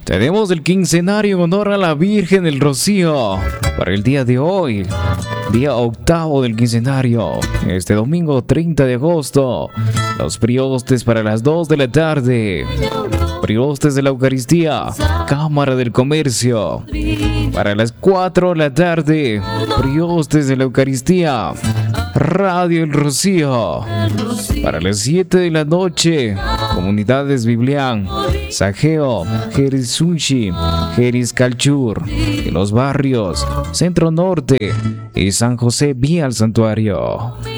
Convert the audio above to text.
Tenemos el quincenario en honor a la Virgen del Rocío para el día de hoy, día octavo del quincenario, este domingo 30 de agosto. Los priostes para las 2 de la tarde, priostes de la Eucaristía, Cámara del Comercio. Para las 4 de la tarde, priostes de la Eucaristía, Radio El Rocío. Para las 7 de la noche, Comunidades Biblián, Sajeo, Jerisunchi, Jeriscalchur, y los barrios Centro Norte y San José vía al Santuario.